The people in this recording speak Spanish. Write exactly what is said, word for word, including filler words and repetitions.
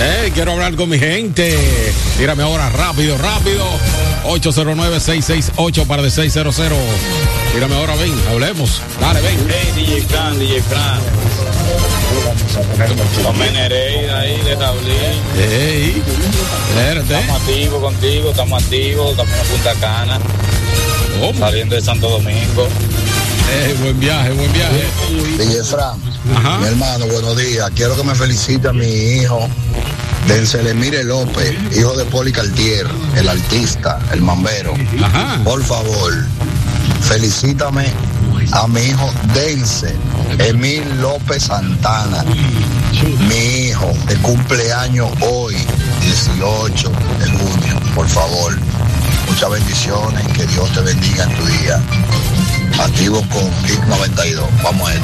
Eh, quiero hablar con mi gente. Tírame ahora rápido, rápido. ocho cero nueve, seis seis ocho para de seis cero cero. Tírame ahora, ven, hablemos. Dale, ven. Hey, D J Fran, D J Fran. Tomé Nereida ahí de Raulín. Hey, espérate. Estamos activos contigo, estamos activos, estamos en Punta Cana. ¿Cómo? Saliendo de Santo Domingo. Eh, buen viaje, buen viaje. D J Fran, Ajá. mi hermano, buenos días. Quiero que me felicite a mi hijo, Dencelemire López, hijo de Poli Cartier, el artista, el mambero. Ajá. Por favor, felicítame a mi hijo Denzel Emil López Santana, mi hijo de cumpleaños hoy, dieciocho de junio. Por favor, muchas bendiciones, que Dios te bendiga en tu día. Activo con Hit noventa y dos. Vamos a ver.